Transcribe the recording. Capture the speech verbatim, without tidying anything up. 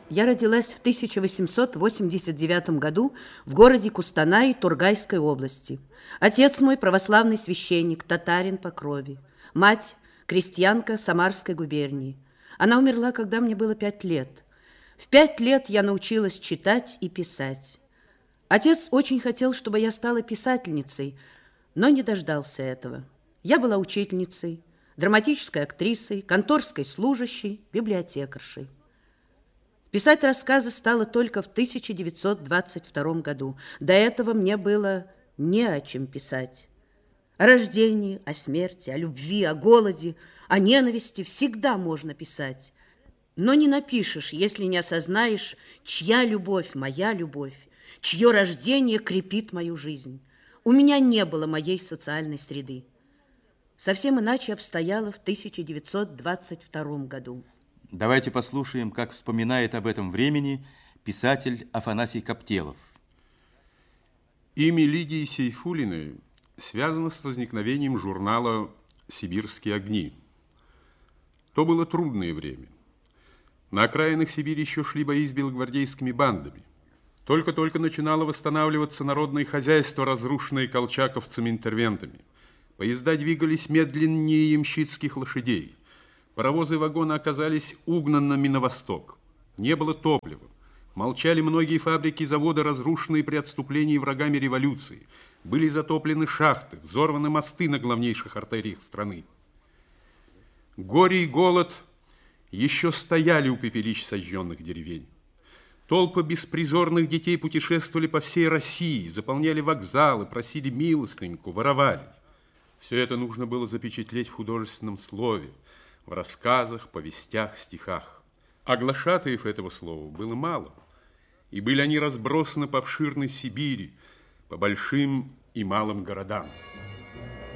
Я родилась в тысяча восемьсот восемьдесят девятом году в городе Кустанай Тургайской области. Отец мой православный священник, татарин по крови. Мать крестьянка Самарской губернии. Она умерла, когда мне было пять лет. В пять лет я научилась читать и писать. Отец очень хотел, чтобы я стала писательницей, но не дождался этого. Я была учительницей, драматической актрисой, конторской служащей, библиотекаршей. Писать рассказы стала только в тысяча девятьсот двадцать втором году. До этого мне было не о чем писать. О рождении, о смерти, о любви, о голоде, о ненависти всегда можно писать. Но не напишешь, если не осознаешь, чья любовь моя любовь, чье рождение крепит мою жизнь. У меня не было моей социальной среды. Совсем иначе обстояло в тысяча девятьсот двадцать втором году. Давайте послушаем, как вспоминает об этом времени писатель Афанасий Коптелов. Имя Лидии Сейфуллиной связано с возникновением журнала «Сибирские огни». То было трудное время. На окраинах Сибири еще шли бои с белогвардейскими бандами. Только-только начинало восстанавливаться народное хозяйство, разрушенное колчаковцами-интервентами. Поезда двигались медленнее ямщицких лошадей. Паровозы и вагоны оказались угнанными на восток. Не было топлива. Молчали многие фабрики и заводы, разрушенные при отступлении врагами революции. Были затоплены шахты, взорваны мосты на главнейших артериях страны. Горе и голод еще стояли у пепелищ сожженных деревень. Толпы беспризорных детей путешествовали по всей России, заполняли вокзалы, просили милостыньку, воровали. Все это нужно было запечатлеть в художественном слове, в рассказах, повестях, стихах. А глашатаев этого слова было мало, и были они разбросаны по обширной Сибири, по большим и малым городам.